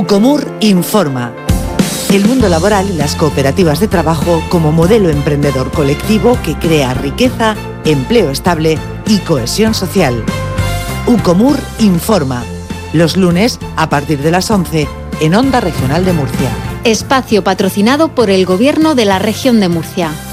Ucomur informa. El mundo laboral y las cooperativas de trabajo como modelo emprendedor colectivo que crea riqueza, empleo estable y cohesión social. Ucomur informa. Los lunes a partir de las 11 en Onda Regional de Murcia. Espacio patrocinado por el Gobierno de la Región de Murcia.